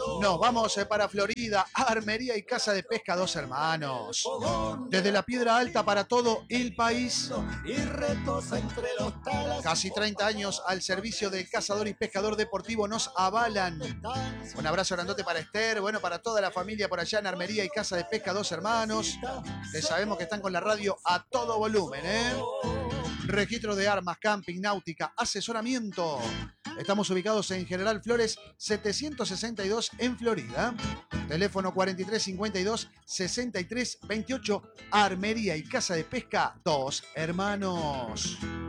Nos vamos para Florida, Armería y Casa de Pesca Dos Hermanos. Desde la Piedra Alta para todo el país. Casi 30 años al servicio del cazador y pescador deportivo nos avalan. Un abrazo grandote para Esther, bueno, para toda la familia por allá en Armería y Casa de Pesca Dos Hermanos. Que sabemos que están con la radio a todo volumen, ¿eh? Registro de armas, camping, náutica, asesoramiento. Estamos ubicados en General Flores 762 en Florida. Teléfono 4352-6328. Armería y Casa de Pesca Dos Hermanos.